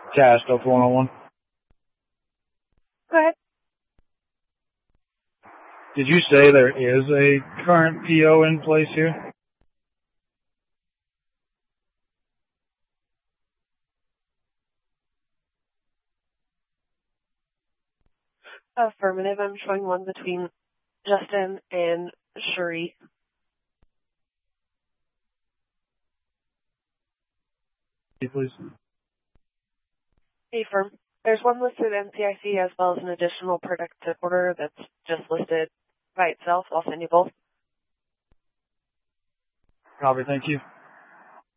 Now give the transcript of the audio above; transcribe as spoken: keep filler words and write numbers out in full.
Cast up one oh one. Go ahead. Did you say there is a current P O in place here? Affirmative. I'm showing one between Justin and Cherie. Please. Affirm. There's one listed N C I C as well as an additional protective order that's just listed by itself. I'll send you both. Copy, thank you.